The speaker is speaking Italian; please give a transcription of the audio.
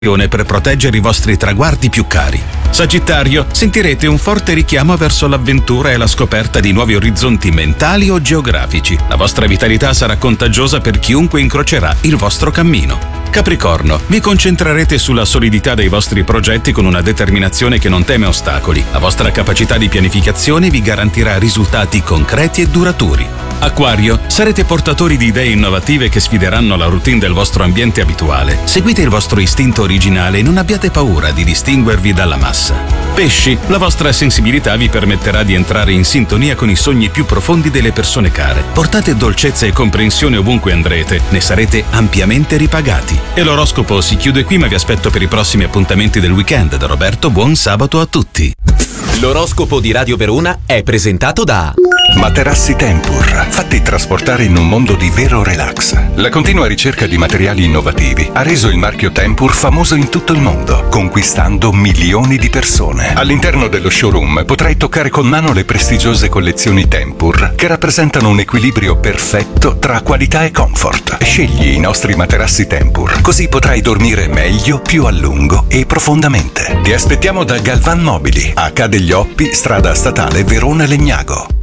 per proteggere i vostri traguardi più cari. Sagittario, sentirete un forte richiamo verso l'avventura e la scoperta di nuovi orizzonti mentali o geografici. La vostra vitalità sarà contagiosa per chiunque incrocerà il vostro cammino. Capricorno, vi concentrerete sulla solidità dei vostri progetti con una determinazione che non teme ostacoli. La vostra capacità di pianificazione vi garantirà risultati concreti e duraturi. Acquario, sarete portatori di idee innovative che sfideranno la routine del vostro ambiente abituale. Seguite il vostro istinto originale e non abbiate paura di distinguervi dalla massa. Pesci, la vostra sensibilità vi permetterà di entrare in sintonia con i sogni più profondi delle persone care. Portate dolcezza e comprensione ovunque andrete, ne sarete ampiamente ripagati. E l'oroscopo si chiude qui, ma vi aspetto per i prossimi appuntamenti del weekend. Da Roberto, buon sabato a tutti. L'oroscopo di Radio Verona è presentato da Materassi Tempur, fatti trasportare in un mondo di vero relax. La continua ricerca di materiali innovativi ha reso il marchio Tempur famoso in tutto il mondo, conquistando milioni di persone. All'interno dello showroom potrai toccare con mano le prestigiose collezioni Tempur, che rappresentano un equilibrio perfetto tra qualità e comfort. Scegli i nostri materassi Tempur, così potrai dormire meglio, più a lungo e profondamente. Ti aspettiamo da Galvan Mobili, a Ca' degli Oppi, strada statale Verona Legnago.